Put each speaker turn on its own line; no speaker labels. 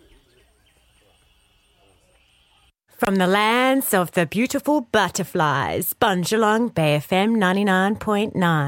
From the lands of the beautiful butterflies, Bunjalung Bay FM 99.9.